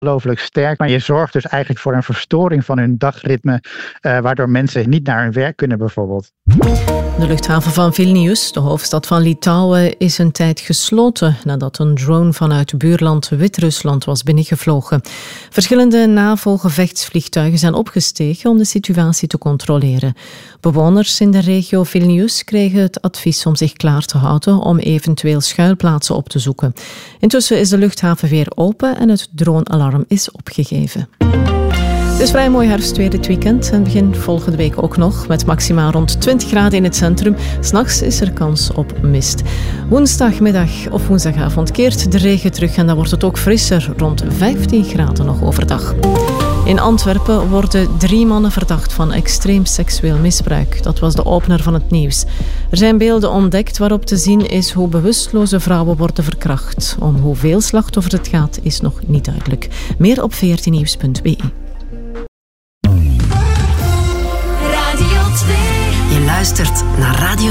ongelooflijk sterk. Maar je zorgt dus eigenlijk voor een verstoring van hun dagritme, waardoor mensen niet naar hun werk kunnen bijvoorbeeld. De luchthaven van Vilnius, de hoofdstad van Litouwen, is een tijd gesloten nadat een drone vanuit buurland Wit-Rusland was binnengevlogen. Verschillende NAVO-gevechtsvliegtuigen zijn opgestegen om de situatie te controleren. Bewoners in de regio Vilnius kregen het advies om zich klaar te houden om eventueel schuilplaatsen op te zoeken. Intussen is de luchthaven weer open en het dronealarm is opgegeven. Het is vrij mooi herfstweer dit weekend en begin volgende week ook nog, met maximaal rond 20 graden in het centrum. 's Nachts is er kans op mist. Woensdagmiddag of woensdagavond keert de regen terug en dan wordt het ook frisser, rond 15 graden nog overdag. In Antwerpen worden 3 mannen verdacht van extreem seksueel misbruik. Dat was de opener van het nieuws. Er zijn beelden ontdekt waarop te zien is hoe bewusteloze vrouwen worden verkracht. Om hoeveel slachtoffers het gaat is nog niet duidelijk. Meer op 14nieuws.be. Je luistert naar Radio